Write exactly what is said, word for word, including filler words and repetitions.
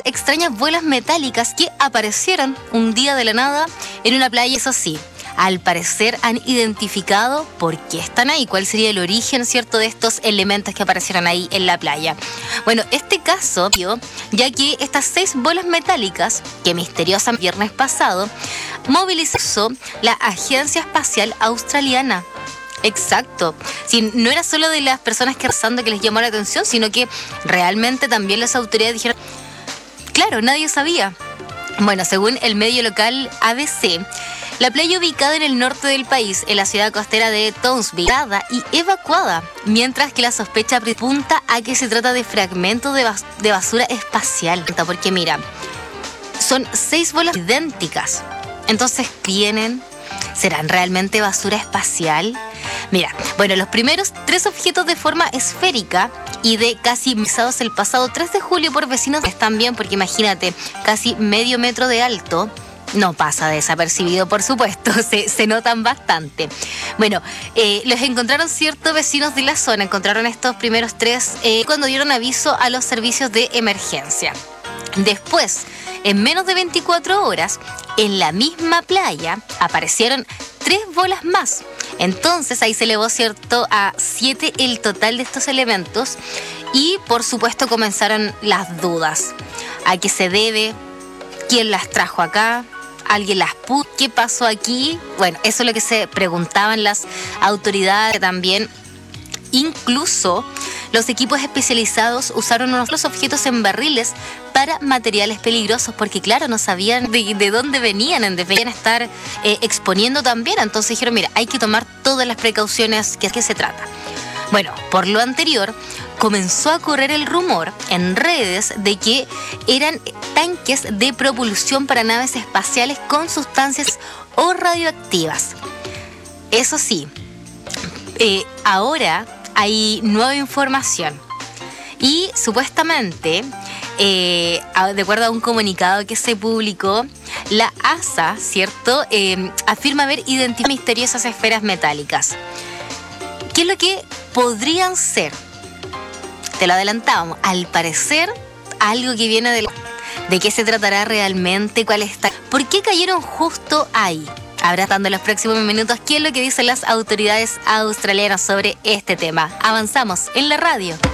extrañas bolas metálicas que aparecieron un día de la nada en una playa. Eso sí, al parecer han identificado por qué están ahí, cuál sería el origen, ¿cierto?, de estos elementos que aparecieron ahí en la playa. Bueno, este caso, ya que estas seis bolas metálicas, que misteriosamente el viernes pasado, movilizó la Agencia Espacial Australiana. Exacto. Sí, no era solo de las personas que rezando que les llamó la atención, sino que realmente también las autoridades dijeron, claro, nadie sabía. Bueno, según el medio local A B C, la playa ubicada en el norte del país, en la ciudad costera de Townsville, y evacuada, mientras que la sospecha apunta a que se trata de fragmentos de, bas- de basura espacial. Porque mira, son seis bolas idénticas. Entonces, ¿vienen? ¿Serán realmente basura espacial? Mira, bueno, los primeros tres objetos de forma esférica y de casi misados el pasado tres de julio por vecinos están bien, porque imagínate, casi medio metro de alto. No pasa desapercibido, por supuesto, se, se notan bastante. Bueno, eh, los encontraron ciertos vecinos de la zona, encontraron estos primeros tres eh, cuando dieron aviso a los servicios de emergencia. Después, en menos de veinticuatro horas, en la misma playa aparecieron tres bolas más. Entonces ahí se elevó, cierto, a siete el total de estos elementos y por supuesto comenzaron las dudas. ¿A qué se debe? ¿Quién las trajo acá? ¿Alguien las puso? ¿Qué pasó aquí? Bueno, eso es lo que se preguntaban las autoridades también. Incluso los equipos especializados usaron unos los objetos en barriles para materiales peligrosos, porque claro, no sabían de, de dónde venían, debían estar eh, exponiendo también. Entonces dijeron, mira, hay que tomar todas las precauciones que, que se trata. Bueno, por lo anterior, comenzó a correr el rumor en redes de que eran tanques de propulsión para naves espaciales con sustancias o radioactivas. Eso sí, eh, ahora hay nueva información y supuestamente, eh, de acuerdo a un comunicado que se publicó, la A S A, ¿cierto?, eh, afirma haber identificado misteriosas esferas metálicas. ¿Qué es lo que podrían ser? Te lo adelantábamos. Al parecer, algo que viene de... ¿De qué se tratará realmente? ¿Cuál está? ¿Por qué cayeron justo ahí? Habrá dando en los próximos minutos qué es lo que dicen las autoridades australianas sobre este tema. Avanzamos en la radio.